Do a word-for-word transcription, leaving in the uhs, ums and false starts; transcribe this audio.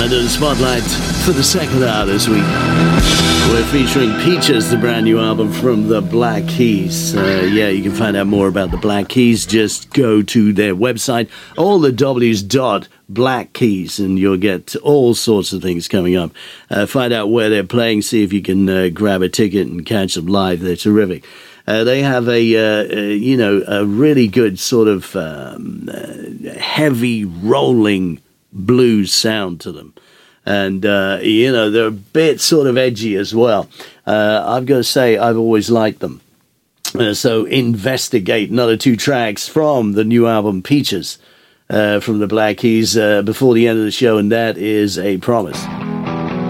under the spotlight for the second hour this week. We're featuring Peaches, the brand new album from the Black Keys. Uh, yeah, you can find out more about the Black Keys. Just go to their website, all the W's dot Black Keys, and you'll get all sorts of things coming up. Uh, find out where they're playing, see if you can uh, grab a ticket and catch them live. They're terrific. Uh, they have a, uh, uh, you know, a really good sort of um, uh, heavy rolling blues sound to them. And, uh, you know, they're a bit sort of edgy as well. Uh, I've got to say, I've always liked them. Uh, so investigate another two tracks from the new album Peaches uh, from the Black Keys uh, before the end of the show, and that is A Promise.